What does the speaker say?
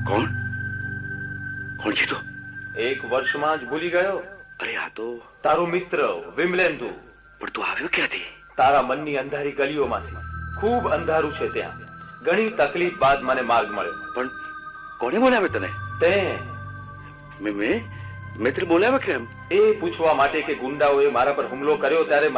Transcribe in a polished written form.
કોણ કોણ છે તો? 1 વર્ષમાં જ ભૂલી ગયો? અરે આ તો તારો મિત્ર વિમલેન્દુ. પણ તું આવ્યો ક્યાંથી? તારા મનની અંધારી ગલીઓમાંથી. ખૂબ અંધારું છે ત્યાં. ઘણી તકલીફ બાદ મને માર્ગ મળ્યો. પણ કોને બોલાવે તને? તે મેં તને બોલાવ્યો કેમ? એ પૂછવા માટે કે ગુંડાઓએ મારા પર હુમલો કર્યો ત્યારે